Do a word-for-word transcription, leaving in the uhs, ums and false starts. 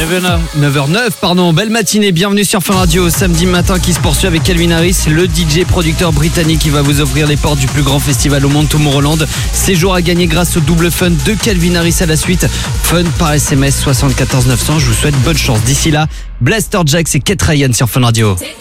neuf heures neuf, pardon. Belle matinée, bienvenue sur Fun Radio. Samedi matin qui se poursuit avec Calvin Harris, le D J producteur britannique qui va vous ouvrir les portes du plus grand festival au monde, Tomorrowland. Séjour à gagner grâce au double fun de Calvin Harris à la suite. Fun par S M S soixante-quatorze neuf cents. Je vous souhaite bonne chance. D'ici là, Blaster Jack et Kate Ryan sur Fun Radio.